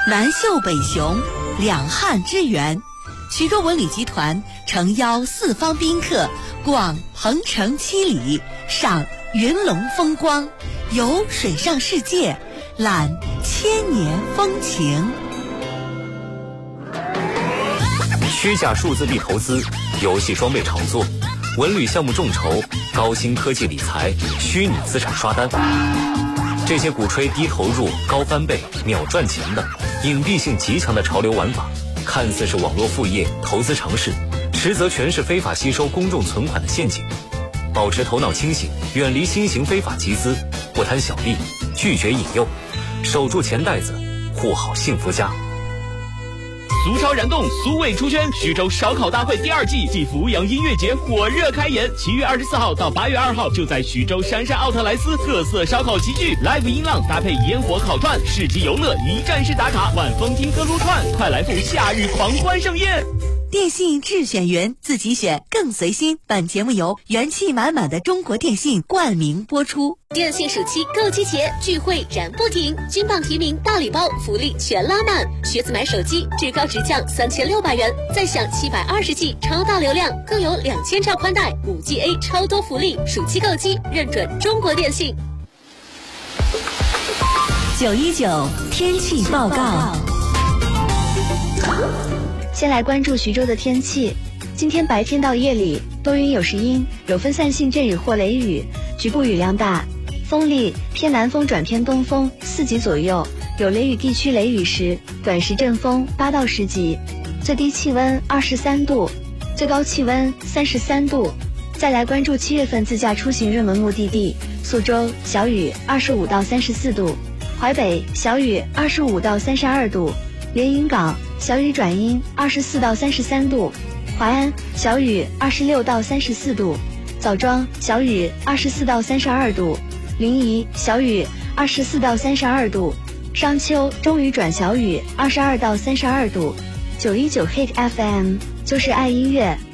南秀北雄，两汉之源。徐州文旅集团诚邀四方宾客逛鹏城七里，赏云龙风光，游水上世界，览千年风情。 虚假数字币投资、游戏装备炒作、文旅项目众筹、高新科技理财、虚拟资产刷单，这些鼓吹低投入、高翻倍、秒赚钱的隐蔽性极强的潮流玩法，看似是网络副业、投资尝试，实则全是非法吸收公众存款的陷阱。保持头脑清醒，远离新型非法集资，不贪小利，拒绝引诱，守住钱袋子，护好幸福家。 俗潮燃动，俗味出圈，徐州烧烤大会第2季暨阜阳音乐节火热开演，7月24号到8月2号就在徐州杉杉奥特莱斯特色烧烤齐聚 ，live 音浪搭配烟火烤串，市集游乐一站式打卡，晚风听歌撸串，快来赴夏日狂欢盛宴！ 电信智选云，自己选更随心。本节目由元气满满的中国电信冠名播出。 电信暑期购机节聚会燃不停，金榜题名大礼包福利全拉满，学子买手机至高直降3600元，再享720G 超大流量，更有2000兆宽带，5G A 超多福利。暑期购机认准中国电信。 919天气报告。 先来关注徐州的天气。今天白天到夜里多云有时阴，有分散性阵雨或雷雨，局部雨量大，风力偏南风转偏东风4级左右，有雷雨地区雷雨时短时阵风8到10级，最低气温23度，最高气温33度。再来关注7月份自驾出行热门目的地，宿州小雨25到34度，淮北小雨25到32度，连云港小雨转阴24到33度，淮安小雨26到34度，枣庄小雨24到32度，临沂小雨24到32度，商丘中雨转小雨22到32度。919 Hit FM 就是爱音乐。